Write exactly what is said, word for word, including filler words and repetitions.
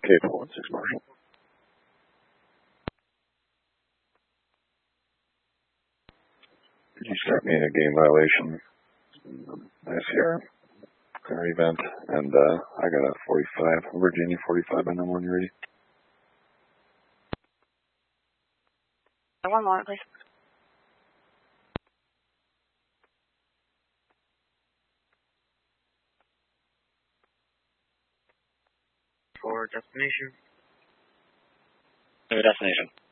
K four one six Marshall. You start me a game violation. Nice here. Car event, and uh, I got a forty-five, Virginia forty-five on M one ready. One moment, please. For destination. For destination.